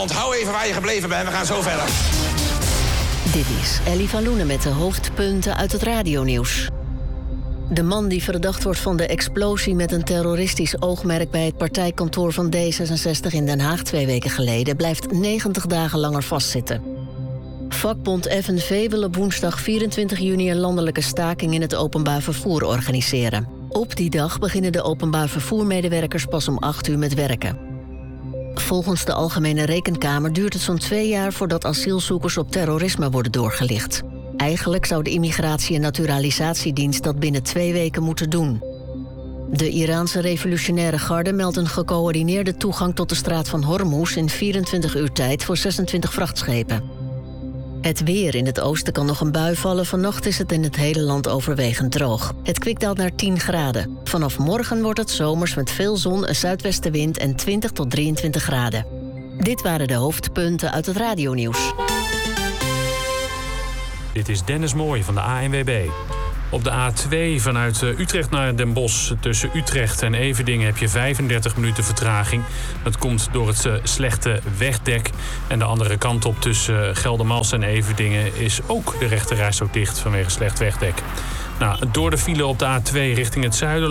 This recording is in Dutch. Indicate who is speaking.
Speaker 1: onthoud even waar je gebleven bent. We gaan zo verder.
Speaker 2: Dit is Ellie van Loenen met de hoofdpunten uit het radionieuws. De man die verdacht wordt van de explosie met een terroristisch oogmerk bij het partijkantoor van D66 in Den Haag 2 weken geleden blijft 90 dagen langer vastzitten. Vakbond FNV wil op woensdag 24 juni een landelijke staking in het openbaar vervoer organiseren. Op die dag beginnen de openbaar vervoermedewerkers pas om 8 uur met werken. Volgens de Algemene Rekenkamer duurt het zo'n 2 jaar voordat asielzoekers op terrorisme worden doorgelicht. Eigenlijk zou de Immigratie- en Naturalisatiedienst dat binnen 2 weken moeten doen. De Iraanse revolutionaire garde meldt een gecoördineerde toegang tot de straat van Hormuz in 24 uur tijd voor 26 vrachtschepen. Het weer: in het oosten kan nog een bui vallen. Vannacht is het in het hele land overwegend droog. Het kwik daalt naar 10 graden. Vanaf morgen wordt het zomers met veel zon, een zuidwestenwind en 20 tot 23 graden. Dit waren de hoofdpunten uit het radionieuws.
Speaker 3: Dit is Dennis Mooij van de ANWB. Op de A2 vanuit Utrecht naar Den Bosch tussen Utrecht en Everdingen heb je 35 minuten vertraging. Dat komt door het slechte wegdek. En de andere kant op tussen Geldermalsen en Everdingen is ook de rechterrijstrook dicht vanwege slecht wegdek. Nou, door de file op de A2 richting het zuiden